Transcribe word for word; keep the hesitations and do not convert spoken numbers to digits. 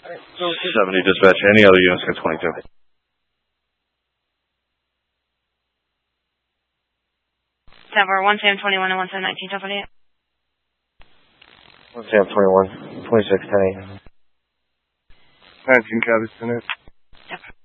seventy dispatch. Any other units get twenty-two. Tower one Sam twenty-one and one Sam nineteen, Tower eight. one Sam twenty-one, twenty-six, ten eight. nineteen, copy, Senate. Yep.